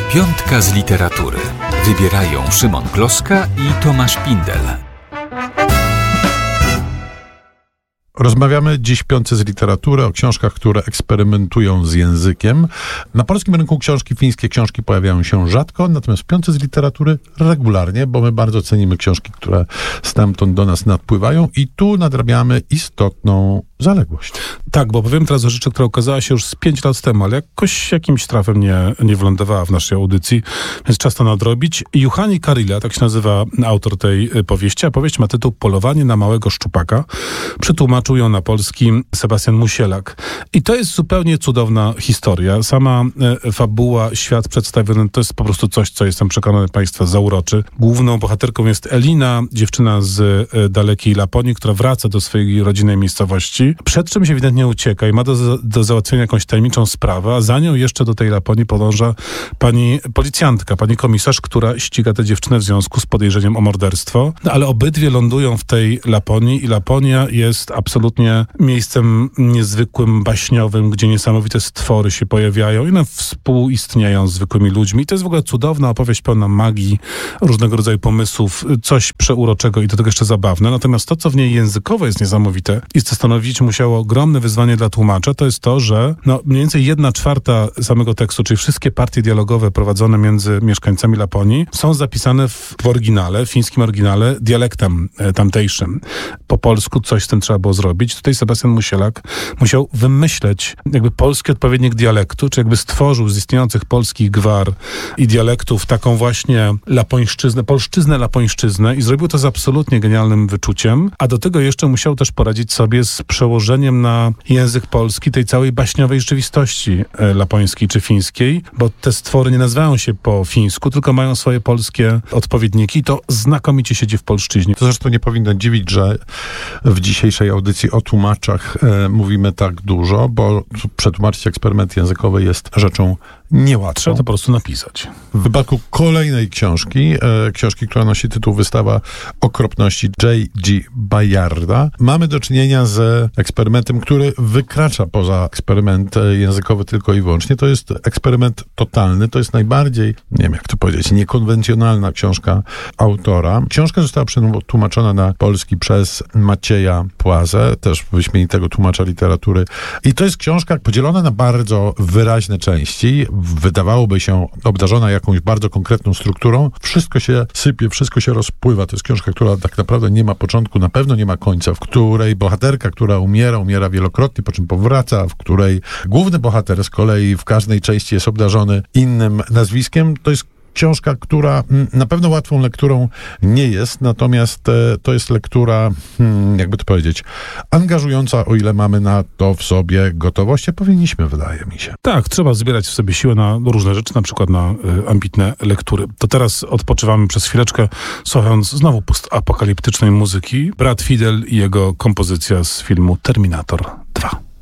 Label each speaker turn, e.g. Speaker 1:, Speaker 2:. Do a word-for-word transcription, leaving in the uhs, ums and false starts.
Speaker 1: Piątka z literatury. Wybierają Szymon Kloska i Tomasz Pindel.
Speaker 2: Rozmawiamy dziś w Piątce z literatury o książkach, które eksperymentują z językiem. Na polskim rynku książki fińskie książki pojawiają się rzadko, natomiast w Piątce z literatury regularnie, bo my bardzo cenimy książki, które stamtąd do nas nadpływają i tu nadrabiamy istotną zaległość.
Speaker 3: Tak, bo powiem teraz o rzeczy, która okazała się już z pięć lat temu, ale jakoś jakimś trafem nie, nie wylądowała w naszej audycji, więc czas to nadrobić. Juhani Karila, tak się nazywa autor tej powieści, a powieść ma tytuł Polowanie na małego szczupaka. Przetłumaczył ją na polski Sebastian Musielak. I to jest zupełnie cudowna historia. Sama e, fabuła, świat przedstawiony, to jest po prostu coś, co jestem przekonany Państwa zauroczy. Główną bohaterką jest Elina, dziewczyna z e, dalekiej Laponii, która wraca do swojej rodzinnej miejscowości, przed czymś ewidentnie ucieka i ma do, do załatwienia jakąś tajemniczą sprawę, a za nią jeszcze do tej Laponii podąża pani policjantka, pani komisarz, która ściga tę dziewczynę w związku z podejrzeniem o morderstwo. No, ale obydwie lądują w tej Laponii i Laponia jest absolutnie miejscem niezwykłym, baśniowym, gdzie niesamowite stwory się pojawiają i one współistnieją z zwykłymi ludźmi. I to jest w ogóle cudowna opowieść pełna magii, różnego rodzaju pomysłów, coś przeuroczego i do tego jeszcze zabawne. Natomiast to, co w niej językowo jest niesamowite i co stanowić musiało ogromne wyzwanie dla tłumacza, to jest to, że no, mniej więcej jedna czwarta samego tekstu, czyli wszystkie partie dialogowe prowadzone między mieszkańcami Laponii są zapisane w, w oryginale, w fińskim oryginale, dialektem e, tamtejszym. Po polsku coś z tym trzeba było zrobić. Tutaj Sebastian Musielak musiał wymyśleć jakby polski odpowiednik dialektu, czy jakby stworzył z istniejących polskich gwar i dialektów taką właśnie lapońszczyznę, polszczyznę, lapońszczyznę i zrobił to z absolutnie genialnym wyczuciem, a do tego jeszcze musiał też poradzić sobie z przełożeniem na język polski tej całej baśniowej rzeczywistości e, lapońskiej czy fińskiej, bo te stwory nie nazywają się po fińsku, tylko mają swoje polskie odpowiedniki i to znakomicie siedzi w polszczyźnie.
Speaker 2: To zresztą nie powinno dziwić, że w dzisiejszej audycji o tłumaczach e, mówimy tak dużo, bo przetłumaczyć eksperyment językowy jest rzeczą niełatwą.
Speaker 3: Trzeba to po prostu napisać.
Speaker 2: W wypadku kolejnej książki, e, książki, która nosi tytuł Wystawa okropności J G Bayarda, mamy do czynienia z eksperymentem, który wykracza poza eksperyment językowy tylko i wyłącznie. To jest eksperyment totalny. To jest najbardziej, nie wiem jak to powiedzieć, niekonwencjonalna książka autora. Książka została przetłumaczona na polski przez Macieja Płazę, też wyśmienitego tłumacza literatury. I to jest książka podzielona na bardzo wyraźne części. Wydawałoby się obdarzona jakąś bardzo konkretną strukturą. Wszystko się sypie, wszystko się rozpływa. To jest książka, która tak naprawdę nie ma początku, na pewno nie ma końca, w której bohaterka, która umiera, umiera wielokrotnie, po czym powraca, w której główny bohater z kolei w każdej części jest obdarzony innym nazwiskiem. To jest książka, która na pewno łatwą lekturą nie jest, natomiast e, to jest lektura, hmm, jakby to powiedzieć, angażująca, o ile mamy na to w sobie gotowość, a powinniśmy, wydaje mi się.
Speaker 3: Tak, trzeba zbierać w sobie siłę na różne rzeczy, na przykład na y, ambitne lektury. To teraz odpoczywamy przez chwileczkę, słuchając znowu postapokaliptycznej muzyki. Brad Fidel i jego kompozycja z filmu Terminator dwa.